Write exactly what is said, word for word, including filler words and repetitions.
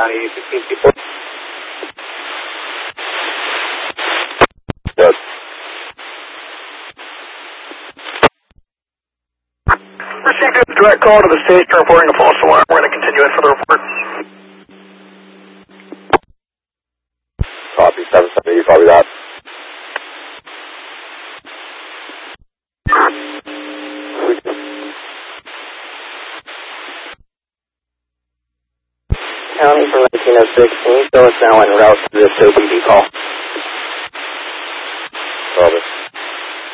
County sixteen people. Yes. Received a direct call to the station reporting a false alarm. We're going to continue it for the report. Copy, seven seventy, copy that. County from nineteen oh six, can you fill us now en route to this O B D call?